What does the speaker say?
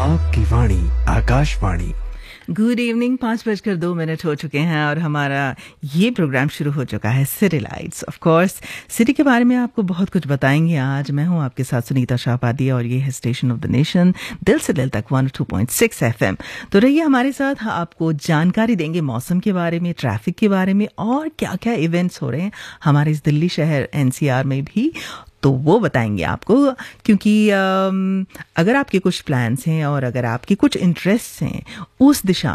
आपकी वाणी Akashvani. Good evening, 5:02 हो चुके हैं और हमारा ये प्रोग्राम शुरू हो चुका है city lights. Of course city के बारे में आपको बहुत कुछ बताएंगे आज। मैं हूं आपके साथ सुनीता शाहपादी और ये है स्टेशन ऑफ द नेशन, दिल से दिल तक 102.6 FM। तो रहिए हमारे साथ, आपको जानकारी देंगे मौसम के बारे में, ट्रैफिक के बारे में और क्या क्या इवेंट्स हो रहे हैं हमारे इस दिल्ली शहर NCR में भी, तो वो बताएंगे आपको। क्योंकि अगर आपके कुछ प्लान्स हैं और अगर आपके कुछ इंटरेस्ट्स हैं उस दिशा